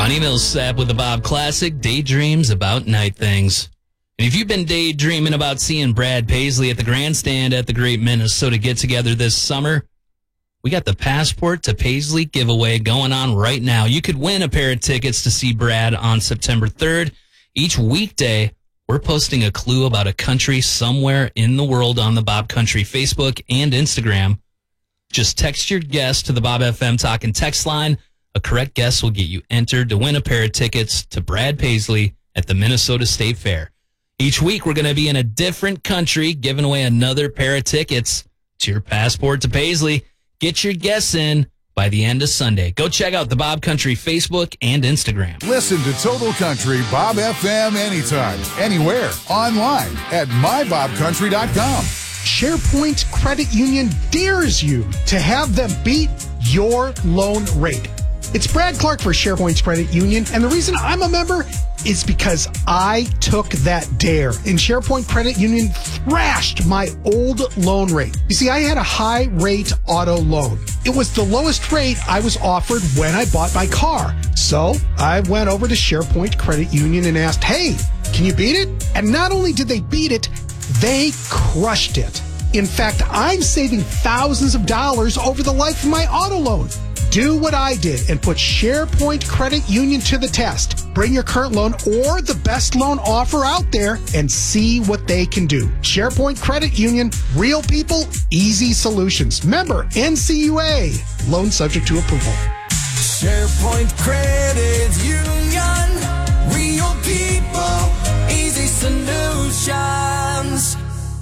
Bonnie Millsap with the Bob Classic, Daydreams About Night Things. And if you've been daydreaming about seeing Brad Paisley at the grandstand at the Great Minnesota Get-Together this summer, we got the Passport to Paisley giveaway going on right now. You could win a pair of tickets to see Brad on September 3rd. Each weekday, we're posting a clue about a country somewhere in the world on the Bob Country Facebook and Instagram. Just text your guess to the Bob FM Talkin' text line. A correct guess will get you entered to win a pair of tickets to Brad Paisley at the Minnesota State Fair. Each week, we're going to be in a different country, giving away another pair of tickets to your Passport to Paisley. Get your guess in by the end of Sunday. Go check out the Bob Country Facebook and Instagram. Listen to Total Country Bob FM anytime, anywhere, online at mybobcountry.com. SharePoint Credit Union dares you to have them beat your loan rate. It's Brad Clark for SharePoint Credit Union, and the reason I'm a member is because I took that dare. And SharePoint Credit Union thrashed my old loan rate. You see, I had a high rate auto loan. It was the lowest rate I was offered when I bought my car. So I went over to SharePoint Credit Union and asked, hey, can you beat it? And not only did they beat it, they crushed it. In fact, I'm saving thousands of dollars over the life of my auto loan. Do what I did and put SharePoint Credit Union to the test. Bring your current loan or the best loan offer out there and see what they can do. SharePoint Credit Union, real people, easy solutions. Member NCUA. Loan subject to approval. SharePoint Credit Union, real people, easy solutions.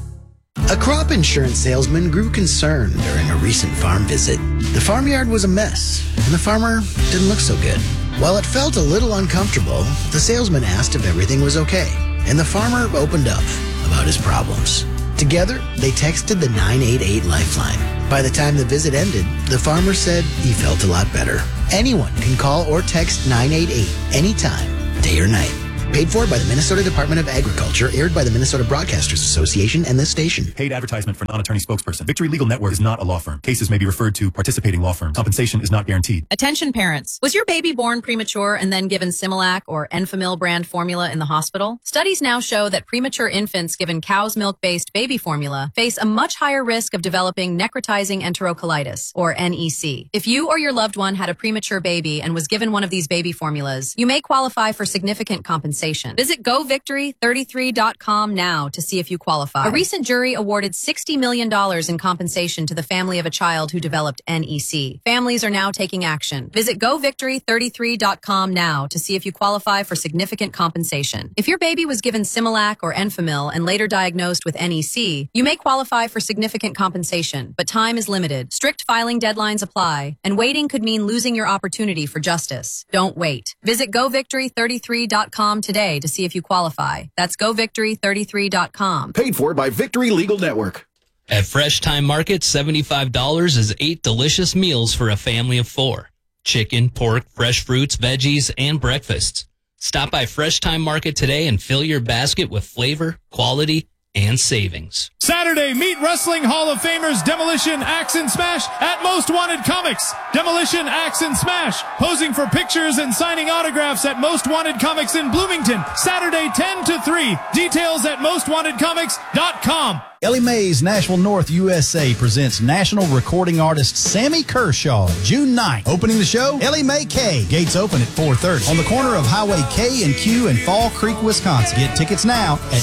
A crop insurance salesman grew concerned during a recent farm visit. The farmyard was a mess, and the farmer didn't look so good. While it felt a little uncomfortable, the salesman asked if everything was okay, and the farmer opened up about his problems. Together, they texted the 988 Lifeline. By the time the visit ended, the farmer said he felt a lot better. Anyone can call or text 988 anytime, day or night. Paid for by the Minnesota Department of Agriculture, aired by the Minnesota Broadcasters Association and this station. Paid advertisement for non-attorney spokesperson. Victory Legal Network is not a law firm. Cases may be referred to participating law firms. Compensation is not guaranteed. Attention parents. Was your baby born premature and then given Similac or Enfamil brand formula in the hospital? Studies now show that premature infants given cow's milk-based baby formula face a much higher risk of developing necrotizing enterocolitis, or NEC. If you or your loved one had a premature baby and was given one of these baby formulas, you may qualify for significant compensation. Visit govictory33.com now to see if you qualify. A recent jury awarded $60 million in compensation to the family of a child who developed NEC. Families are now taking action. Visit govictory33.com now to see if you qualify for significant compensation. If your baby was given Similac or Enfamil and later diagnosed with NEC, you may qualify for significant compensation, but time is limited. Strict filing deadlines apply, and waiting could mean losing your opportunity for justice. Don't wait. Visit govictory33.com today to see if you qualify. That's govictory33.com. Paid for by Victory Legal Network. At Fresh Time Market, $75 is 8 delicious meals for a family of 4. Chicken, pork, fresh fruits, veggies, and breakfasts. Stop by Fresh Time Market today and fill your basket with flavor, quality, and savings. Saturday, meet Wrestling Hall of Famers Demolition, Axe, and Smash at Most Wanted Comics. Demolition, Axe, and Smash, posing for pictures and signing autographs at Most Wanted Comics in Bloomington, Saturday 10 to 3. Details at mostwantedcomics.com. Ellie Mae's Nashville North USA presents national recording artist Sammy Kershaw, June 9th. Opening the show, Ellie Mae K. Gates open at 4:30 on the corner of Highway K and Q in Fall Creek, Wisconsin. Get tickets now at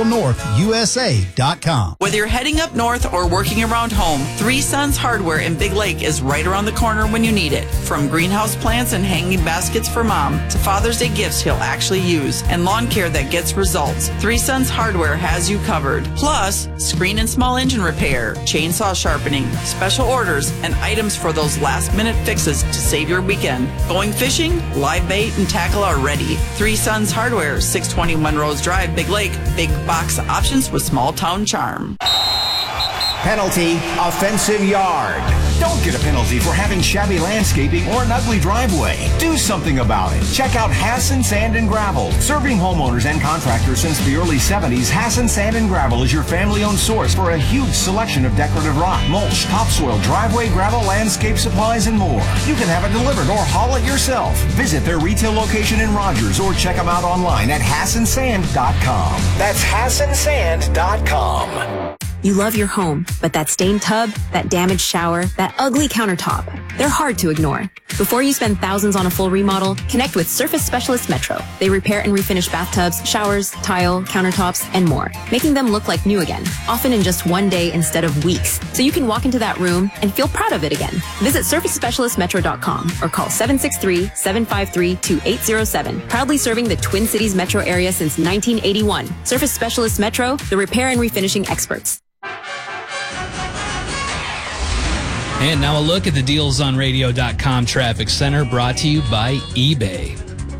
NashvilleNorthUSA.com. Whether you're heading up north or working around home, Three Sons Hardware in Big Lake is right around the corner when you need it. From greenhouse plants and hanging baskets for mom to Father's Day gifts he'll actually use and lawn care that gets results, Three Sons Hardware has you covered. Plus, screen and small engine repair, chainsaw sharpening, special orders, and items for those last-minute fixes to save your weekend. Going fishing? Live bait and tackle are ready. Three Sons Hardware, 620 Monrose Drive, Big Lake. Big box options with small town charm. Penalty, offensive yard. Don't get a penalty for having shabby landscaping or an ugly driveway. Do something about it. Check out Hassan Sand and Gravel. Serving homeowners and contractors since the early 70s, Hassan Sand and Gravel is your family-owned source for a huge selection of decorative rock, mulch, topsoil, driveway, gravel, landscape supplies, and more. You can have it delivered or haul it yourself. Visit their retail location in Rogers or check them out online at HassanSand.com. That's HassanSand.com. You love your home, but that stained tub, that damaged shower, that ugly countertop, they're hard to ignore. Before you spend thousands on a full remodel, connect with Surface Specialist Metro. They repair and refinish bathtubs, showers, tile, countertops, and more, making them look like new again, often in just one day instead of weeks, so you can walk into that room and feel proud of it again. Visit SurfaceSpecialistMetro.com or call 763-753-2807. Proudly serving the Twin Cities metro area since 1981. Surface Specialist Metro, the repair and refinishing experts. And now a look at the DealsOnRadio.com Traffic Center, brought to you by eBay.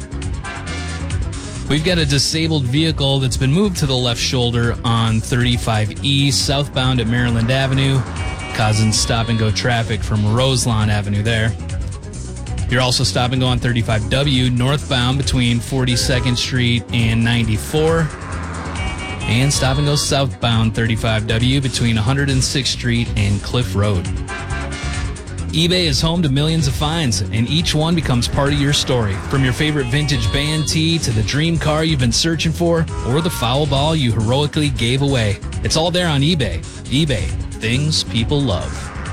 We've got a disabled vehicle that's been moved to the left shoulder on 35E southbound at Maryland Avenue, causing stop-and-go traffic from Roselawn Avenue there. You're also stop-and-go on 35W northbound between 42nd Street and 94, and stop-and-go southbound 35W between 106th Street and Cliff Road. eBay is home to millions of finds, and each one becomes part of your story. From your favorite vintage band tee to the dream car you've been searching for, or the foul ball you heroically gave away. It's all there on eBay. eBay, things people love.